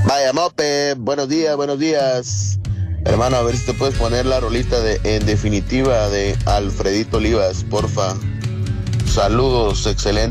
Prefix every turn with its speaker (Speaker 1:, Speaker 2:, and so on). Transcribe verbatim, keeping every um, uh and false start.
Speaker 1: Vaya Mope, buenos días, buenos días. Hermano, a ver si te puedes poner la rolita de En Definitiva de Alfredito Olivas, porfa. Saludos, excelente.